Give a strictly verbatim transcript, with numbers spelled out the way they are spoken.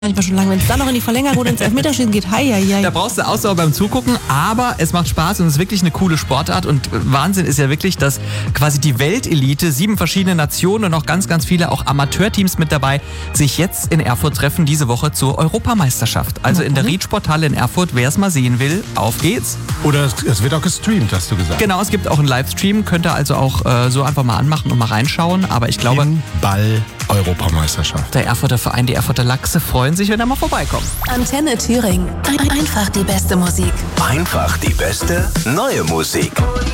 Manchmal schon lang, wenn es dann noch in die Verlängerung oder ins Elfmeterschießen geht, hei, hei, hei. Da brauchst du Ausdauer beim Zugucken, aber es macht Spaß und es ist wirklich eine coole Sportart. Und Wahnsinn ist ja wirklich, dass quasi die Weltelite, sieben verschiedene Nationen und auch ganz, ganz viele auch Amateurteams mit dabei, sich jetzt in Erfurt treffen, diese Woche zur Europameisterschaft. Also in der Riedsporthalle in Erfurt, wer es mal sehen will, auf geht's. Oder es, es wird auch gestreamt, hast du gesagt. Genau, es gibt auch einen Livestream, könnt ihr also auch äh, so einfach mal anmachen und mal reinschauen. Aber ich glaube, Im Ball Europameisterschaft. der Erfurter Verein, die Erfurter Lachse freuen sich, wenn er mal vorbeikommt. Antenne Thüringen. Ein- Einfach die beste Musik. Einfach die beste neue Musik.